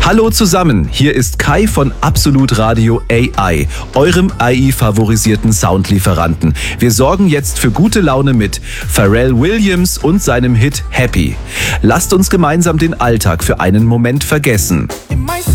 Hallo zusammen, hier ist Kai von Absolut Radio AI, eurem AI-favorisierten Soundlieferanten. Wir sorgen jetzt für gute Laune mit Pharrell Williams und seinem Hit Happy. Lasst uns gemeinsam den Alltag für einen Moment vergessen.